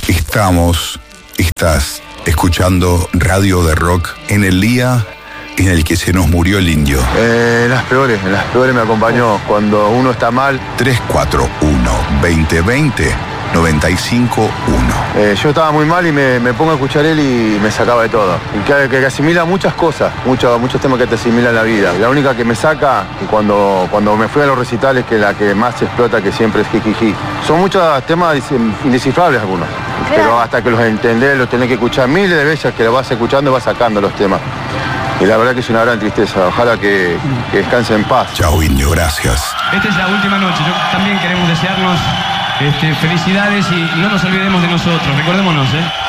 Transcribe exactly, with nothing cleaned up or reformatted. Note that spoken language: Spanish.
Estamos, estás escuchando Radio de Rock en el día en el que se nos murió el indio. Eh, las peores, las peores me acompañó cuando uno está mal. tres cuatro uno, veinte veinte, noventa y cinco uno. Eh, yo estaba muy mal y me, me pongo a escuchar él y me sacaba de todo. Y que, que asimila muchas cosas, muchos, muchos temas que te asimilan la vida. La única que me saca, cuando, cuando me fui a los recitales, que la que más explota, que siempre es Jijiji. Son muchos temas indescifrables algunos. Pero hasta que los entendés, los tenés que escuchar miles de veces, que los vas escuchando y vas sacando los temas. Y la verdad que es una gran tristeza. Ojalá que, que descanse en paz. Chao, indio, gracias. Esta es la última noche. Yo también queremos desearnos este, felicidades y no nos olvidemos de nosotros. Recordémonos, ¿eh?